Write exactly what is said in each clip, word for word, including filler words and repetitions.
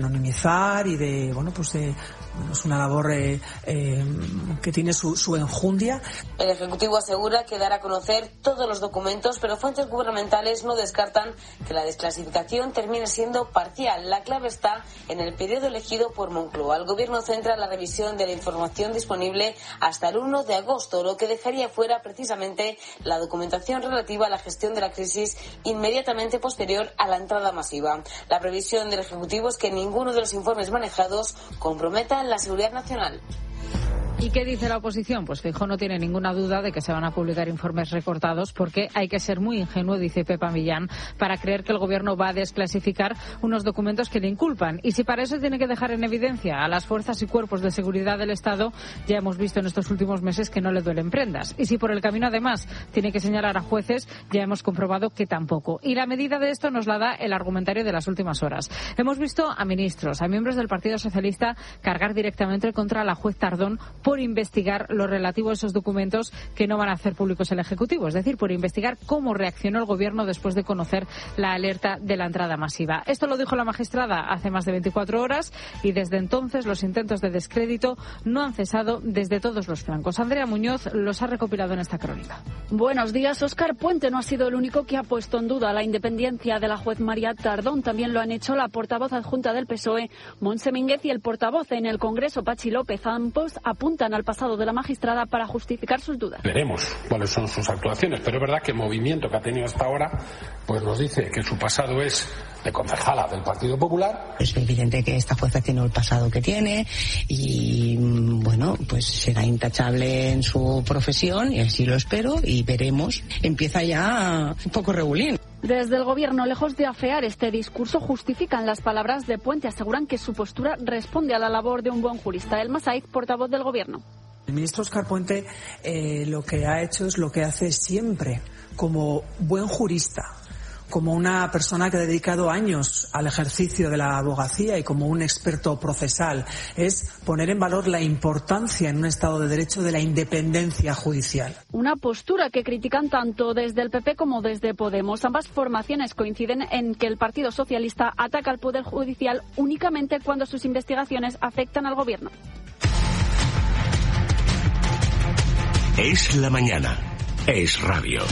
anonimizar y de, bueno, pues de, bueno, es una labor eh, eh, que tiene su, su enjundia. El Ejecutivo asegura que dará a conocer todos los documentos, pero fuentes gubernamentales no descartan que la desclasificación termine siendo parcial. La clave está en el periodo elegido por Moncloa. El Gobierno centra la revisión de la información disponible hasta el uno de agosto, lo que dejaría fuera precisamente la documentación relativa a la gestión de la crisis inmediatamente posterior a la entrada masiva. La previsión del Ejecutivo es que ninguno de los informes manejados comprometa la seguridad nacional. ¿Y qué dice la oposición? Pues Feijóo no tiene ninguna duda de que se van a publicar informes recortados porque hay que ser muy ingenuo, dice Pepa Millán, para creer que el Gobierno va a desclasificar unos documentos que le inculpan. Y si para eso tiene que dejar en evidencia a las fuerzas y cuerpos de seguridad del Estado, ya hemos visto en estos últimos meses que no le duelen prendas. Y si por el camino, además, tiene que señalar a jueces, ya hemos comprobado que tampoco. Y la medida de esto nos la da el argumentario de las últimas horas. Hemos visto a ministros, a miembros del Partido Socialista cargar directamente contra la juez Tardón por investigar lo relativo a esos documentos que no van a hacer públicos el Ejecutivo, es decir, por investigar cómo reaccionó el Gobierno después de conocer la alerta de la entrada masiva. Esto lo dijo la magistrada hace más de veinticuatro horas y desde entonces los intentos de descrédito no han cesado desde todos los flancos. Andrea Muñoz los ha recopilado en esta crónica. Buenos días. Óscar Puente no ha sido el único que ha puesto en duda la independencia de la juez María Tardón. También lo han hecho la portavoz adjunta del P S O E, Montse Mínguez, y el portavoz en el Congreso, Patxi López. Ambos apuntan al pasado de la magistrada para justificar sus dudas. Veremos cuáles son sus actuaciones, pero es verdad que el movimiento que ha tenido hasta ahora pues nos dice que su pasado es de concejala del Partido Popular. Es evidente que esta jueza tiene el pasado que tiene y, bueno, pues será intachable en su profesión y así lo espero y veremos. Empieza ya un poco regulín. Desde el Gobierno, lejos de afear este discurso, justifican las palabras de Puente. Aseguran que su postura responde a la labor de un buen jurista. Elma Said, portavoz del Gobierno. El ministro Óscar Puente eh, lo que ha hecho es lo que hace siempre, como buen jurista, como una persona que ha dedicado años al ejercicio de la abogacía y como un experto procesal, es poner en valor la importancia en un Estado de Derecho de la independencia judicial. Una postura que critican tanto desde el P P como desde Podemos. Ambas formaciones coinciden en que el Partido Socialista ataca al Poder Judicial únicamente cuando sus investigaciones afectan al Gobierno. Es la mañana. Es radio.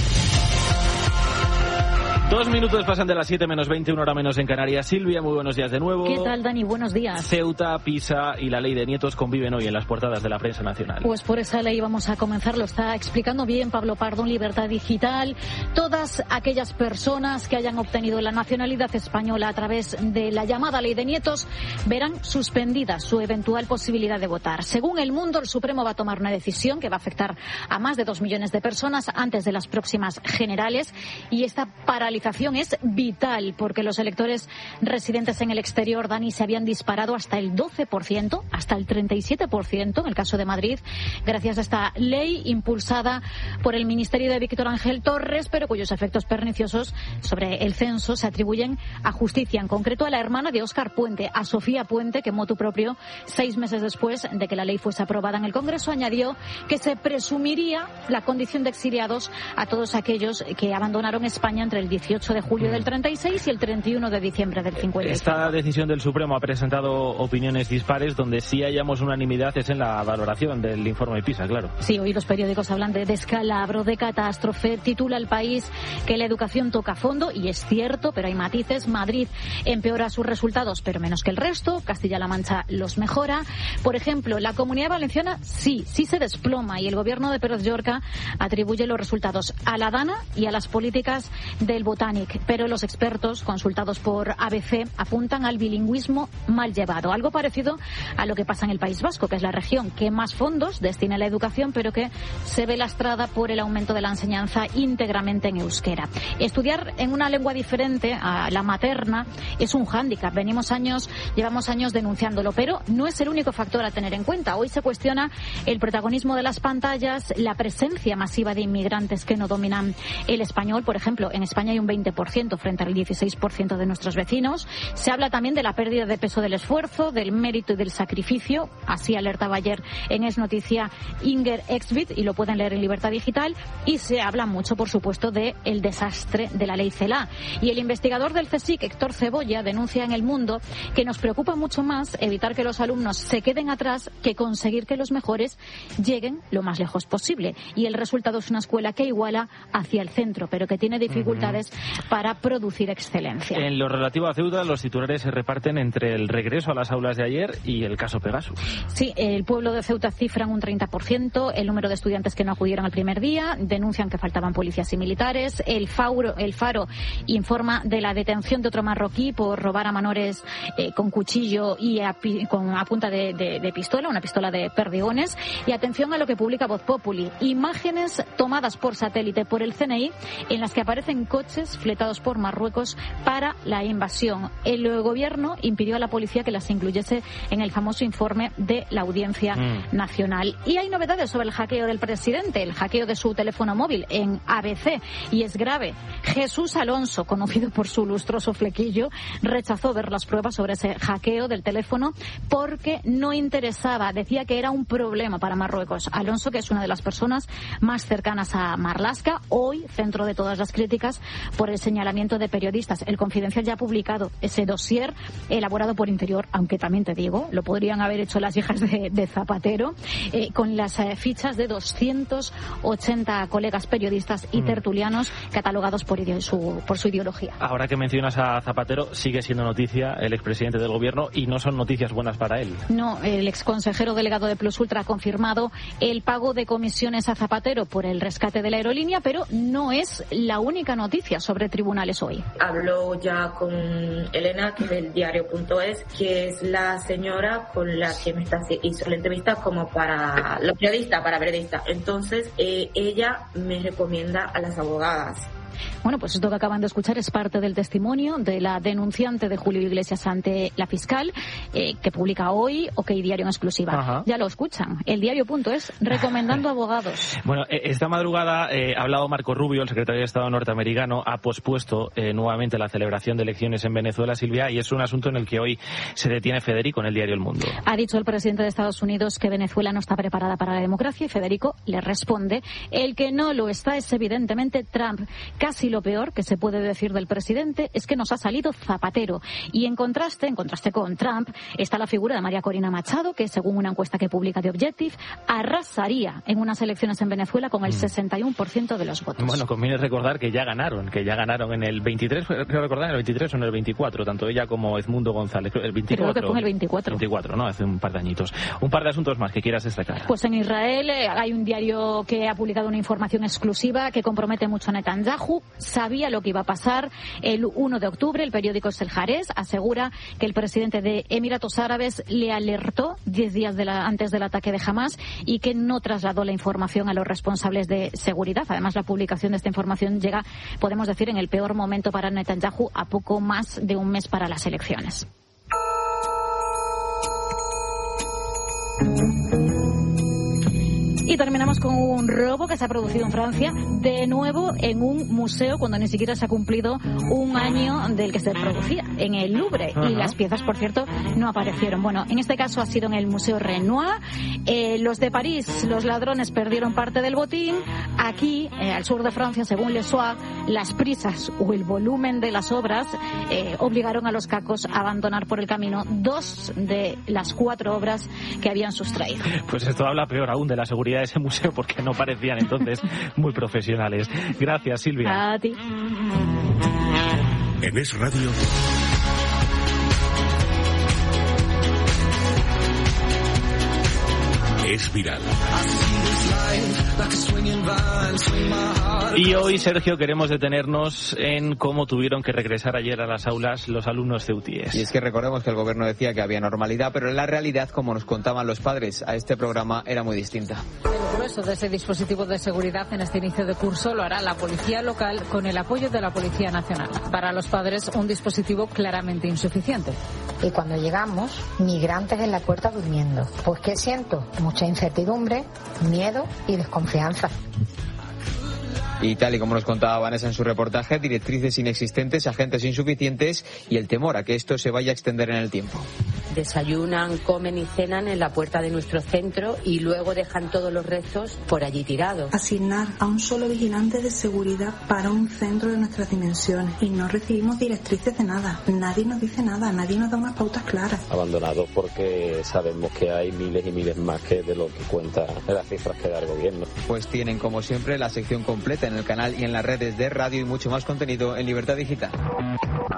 Dos minutos pasan de las siete menos veinte, una hora menos en Canarias. Silvia, muy buenos días de nuevo. ¿Qué tal, Dani? Buenos días. Ceuta, Pisa y la ley de nietos conviven hoy en las portadas de la prensa nacional. Pues por esa ley vamos a comenzar. Lo está explicando bien Pablo Pardo en Libertad Digital. Todas aquellas personas que hayan obtenido la nacionalidad española a través de la llamada ley de nietos verán suspendida su eventual posibilidad de votar. Según El Mundo, el Supremo va a tomar una decisión que va a afectar a más de dos millones de personas antes de las próximas generales, y esta paralización es vital porque los electores residentes en el exterior, Dani, se habían disparado hasta el doce por ciento, hasta el treinta y siete por ciento en el caso de Madrid, gracias a esta ley impulsada por el Ministerio de Víctor Ángel Torres, pero cuyos efectos perniciosos sobre el censo se atribuyen a Justicia, en concreto a la hermana de Óscar Puente, a Sofía Puente, que motu propio, seis meses después de que la ley fuese aprobada en el Congreso, añadió que se presumiría la condición de exiliados a todos aquellos que abandonaron España entre el dieciocho de julio del treinta y seis y el treinta y uno de diciembre del cincuenta y cinco. Esta decisión del Supremo ha presentado opiniones dispares. Donde sí hayamos unanimidad es en la valoración del informe PISA, claro. Sí, hoy los periódicos hablan de descalabro, de catástrofe. Titula El País que la educación toca fondo, y es cierto, pero hay matices. Madrid empeora sus resultados, pero menos que el resto. Castilla-La Mancha los mejora. Por ejemplo, la Comunidad Valenciana sí, sí se desploma, y el gobierno de Pérez Llorca atribuye los resultados a la Dana y a las políticas del Botanic, pero los expertos consultados por A B C apuntan al bilingüismo mal llevado, algo parecido a lo que pasa en el País Vasco, que es la región que más fondos destina a la educación, pero que se ve lastrada por el aumento de la enseñanza íntegramente en euskera. Estudiar en una lengua diferente a la materna es un hándicap. Venimos años, llevamos años denunciándolo, pero no es el único factor a tener en cuenta. Hoy se cuestiona el protagonismo de las pantallas, la presencia masiva de inmigrantes que no dominan el español. Por ejemplo, en España hay un veinte por ciento frente al dieciséis por ciento de nuestros vecinos. Se habla también de la pérdida de peso del esfuerzo, del mérito y del sacrificio. Así alertaba ayer en Es Noticia Inger Exvid, y lo pueden leer en Libertad Digital. Y se habla mucho, por supuesto, de el desastre de la ley CELA. Y el investigador del CSIC, Héctor Cebolla, denuncia en El Mundo que nos preocupa mucho más evitar que los alumnos se queden atrás que conseguir que los mejores lleguen lo más lejos posible. Y el resultado es una escuela que iguala hacia el centro, pero que tiene dificultades uh-huh. para producir excelencia. En lo relativo a Ceuta, los titulares se reparten entre el regreso a las aulas de ayer y el caso Pegasus. Sí, el pueblo de Ceuta cifran un treinta por ciento el número de estudiantes que no acudieron al primer día, denuncian que faltaban policías y militares. El Faro, el Faro informa de la detención de otro marroquí por robar a menores eh, con cuchillo y a, con, a punta de, de, de pistola, una pistola de perdigones. Y atención a lo que publica Voz Populi, imágenes tomadas por satélite por el C N I en las que aparecen coches fletados por Marruecos para la invasión. El gobierno impidió a la policía que las incluyese en el famoso informe de la Audiencia mm. Nacional. Y hay novedades sobre el hackeo del presidente, el hackeo de su teléfono móvil en A B C, y es grave. Jesús Alonso, conocido por su lustroso flequillo, rechazó ver las pruebas sobre ese hackeo del teléfono porque no interesaba, decía que era un problema para Marruecos. Alonso, que es una de las personas más cercanas a Marlaska, hoy centro de todas las críticas por el señalamiento de periodistas. El Confidencial ya ha publicado ese dossier elaborado por Interior, aunque también te digo, lo podrían haber hecho las hijas de, de Zapatero, eh, con las eh, fichas de doscientos ochenta colegas periodistas y tertulianos catalogados por, su, por su ideología. Ahora que mencionas a Zapatero, sigue siendo noticia el expresidente del gobierno y no son noticias buenas para él. No, el exconsejero delegado de Plus Ultra ha confirmado el pago de comisiones a Zapatero por el rescate de la aerolínea, pero no es la única noticia sobre tribunales hoy. Habló ya con Elena, que es del diario punto es, que es la señora con la que me está, hizo la entrevista como para los periodistas, para periodistas. Entonces, eh, ella me recomienda a las abogadas. Bueno, pues esto que acaban de escuchar es parte del testimonio de la denunciante de Julio Iglesias ante la fiscal, eh, que publica hoy OK Diario en exclusiva. Ajá. Ya lo escuchan. El diario punto es recomendando abogados. Bueno, esta madrugada eh, ha hablado Marco Rubio, el secretario de Estado norteamericano, ha pospuesto eh, nuevamente la celebración de elecciones en Venezuela, Silvia, y es un asunto en el que hoy se detiene Federico en el diario El Mundo. Ha dicho el presidente de Estados Unidos que Venezuela no está preparada para la democracia y Federico le responde: el que no lo está es evidentemente Trump. Casi lo peor que se puede decir del presidente es que nos ha salido Zapatero. Y en contraste, en contraste con Trump, está la figura de María Corina Machado, que según una encuesta que publica The Objective, arrasaría en unas elecciones en Venezuela con el sesenta y uno por ciento de los votos. Bueno, conviene recordar que ya ganaron, que ya ganaron en el veintitrés, creo recordar, en el veintitrés o en el veinticuatro, tanto ella como Edmundo González. El veinticuatro, creo que fue en el veinticuatro. veinticuatro, ¿no? Hace un par de añitos. Un par de asuntos más que quieras destacar. Pues en Israel eh, hay un diario que ha publicado una información exclusiva que compromete mucho a Netanyahu. Sabía lo que iba a pasar el uno de octubre. El periódico Es El Haaretz asegura que el presidente de Emiratos Árabes le alertó diez días de la, antes del ataque de Hamás y que no trasladó la información a los responsables de seguridad. Además, la publicación de esta información llega, podemos decir, en el peor momento para Netanyahu, a poco más de un mes para las elecciones. Y terminamos con un robo que se ha producido en Francia, de nuevo en un museo, cuando ni siquiera se ha cumplido un año del que se producía, en el Louvre. Uh-huh. Y las piezas, por cierto, no aparecieron. Bueno, en este caso ha sido en el Museo Renoir. Eh, los de París, los ladrones perdieron parte del botín. Aquí, eh, al sur de Francia, según Le Soir, las prisas o el volumen de las obras eh, obligaron a los cacos a abandonar por el camino dos de las cuatro obras que habían sustraído. Pues esto habla peor aún de la seguridad de ese museo, porque no parecían entonces muy profesionales. Gracias, Silvia. A ti. En Es Radio. Es viral. Y hoy, Sergio, queremos detenernos en cómo tuvieron que regresar ayer a las aulas los alumnos ceutíes. Y es que recordemos que el gobierno decía que había normalidad, pero la realidad, como nos contaban los padres a este programa, era muy distinta. El grueso de ese dispositivo de seguridad en este inicio de curso lo hará la policía local con el apoyo de la Policía Nacional. Para los padres, un dispositivo claramente insuficiente. Y cuando llegamos, migrantes en la puerta durmiendo. Pues ¿qué siento? Mucha incertidumbre, miedo y desconfianza. Y tal y como nos contaba Vanessa en su reportaje, directrices inexistentes, agentes insuficientes y el temor a que esto se vaya a extender en el tiempo. Desayunan, comen y cenan en la puerta de nuestro centro y luego dejan todos los restos por allí tirados. Asignar a un solo vigilante de seguridad para un centro de nuestras dimensiones y no recibimos directrices de nada. Nadie nos dice nada, nadie nos da unas pautas claras. Abandonados porque sabemos que hay miles y miles más que de lo que cuenta las cifras que da el gobierno. Pues tienen como siempre la sección completa en el canal y en las redes de radio y mucho más contenido en Libertad Digital.